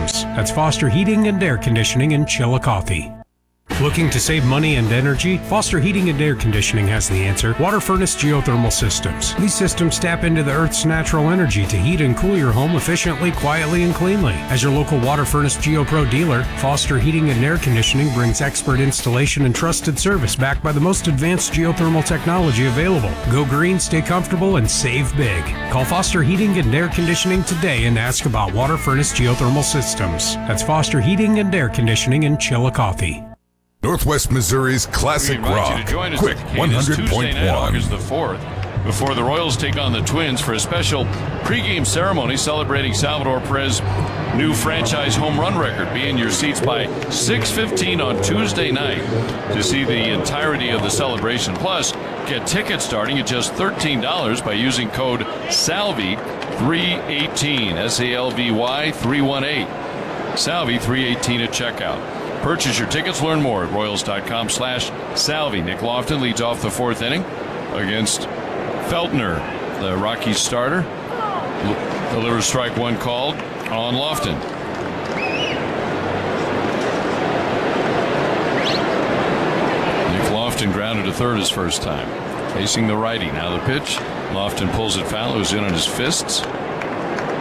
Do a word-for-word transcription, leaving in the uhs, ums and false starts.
Systems. That's Foster Heating and Air Conditioning in Chillicothe. Looking to save money and energy? Foster Heating and Air Conditioning has the answer. Water Furnace Geothermal Systems. These systems tap into the Earth's natural energy to heat and cool your home efficiently, quietly, and cleanly. As your local Water Furnace GeoPro dealer, Foster Heating and Air Conditioning brings expert installation and trusted service backed by the most advanced geothermal technology available. Go green, stay comfortable, and save big. Call Foster Heating and Air Conditioning today and ask about Water Furnace Geothermal Systems. That's Foster Heating and Air Conditioning in Chillicothe. Northwest Missouri's classic rock, Quick one hundred point one. August the fourth, before the Royals take on the Twins for a special pregame ceremony celebrating Salvador Perez's new franchise home run record. Be in your seats by six fifteen on Tuesday night to see the entirety of the celebration. Plus, get tickets starting at just thirteen dollars by using code SALVY three eighteen, S A L V Y three one eight. Salvy three eighteen at checkout. Purchase your tickets. Learn more at Royals.com slash Salvy. Nick Lofton leads off the fourth inning against Feltner, the Rockies starter. L- delivers strike one called on Lofton. Nick Lofton grounded to third his first time. Facing the righty. Now the pitch. Lofton pulls it foul. It was in on his fists.